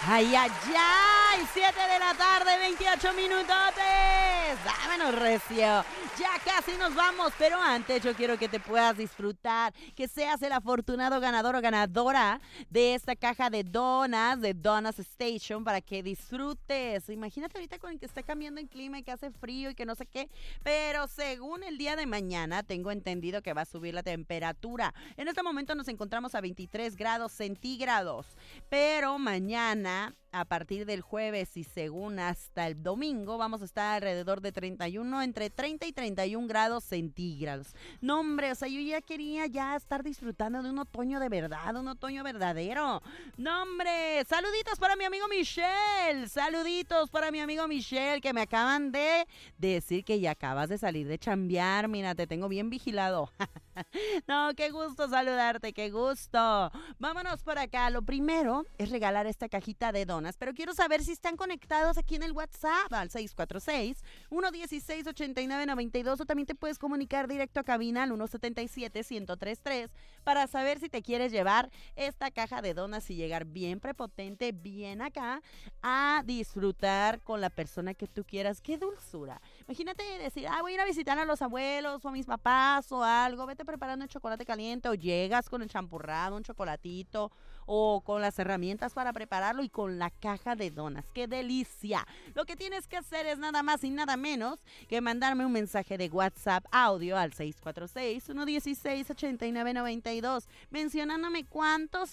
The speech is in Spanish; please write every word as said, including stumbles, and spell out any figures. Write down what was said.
Ay, ay, ay, siete de la tarde, veintiocho minutotes. Vámonos, recio. Ya casi nos vamos, pero antes yo quiero que te puedas disfrutar, que seas el afortunado ganador o ganadora de esta caja de donas, de Donas Station, para que disfrutes. Imagínate ahorita con el que está cambiando el clima y que hace frío y que no sé qué, pero según el día de mañana, tengo entendido que va a subir la temperatura. En este momento nos encontramos a veintitrés grados centígrados, pero mañana, a partir del jueves y según hasta el domingo, vamos a estar alrededor de treinta y uno, entre treinta y treinta y un grados centígrados. No, hombre, o sea, yo ya quería ya estar disfrutando de un otoño de verdad, un otoño verdadero. No, hombre, saluditos para mi amigo Michelle, saluditos para mi amigo Michelle, que me acaban de decir que ya acabas de salir de chambear. Mira, te tengo bien vigilado. No, qué gusto saludarte, qué gusto. Vámonos por acá. Lo primero es regalar esta cajita de donas, pero quiero saber si están conectados aquí en el WhatsApp al seis cuatro seis, uno uno seis, ocho nueve nueve dos, o también te puedes comunicar directo a cabina al uno siete siete, uno cero tres tres para saber si te quieres llevar esta caja de donas y llegar bien prepotente, bien acá a disfrutar con la persona que tú quieras. ¡Qué dulzura! Imagínate decir, ah, voy a ir a visitar a los abuelos o a mis papás o algo, vete preparando el chocolate caliente o llegas con el champurrado, un chocolatito o con las herramientas para prepararlo y con la caja de donas. ¡Qué delicia! Lo que tienes que hacer es nada más y nada menos que mandarme un mensaje de WhatsApp audio al seis cuatro seis, uno uno seis, ocho nueve nueve dos mencionándome cuántos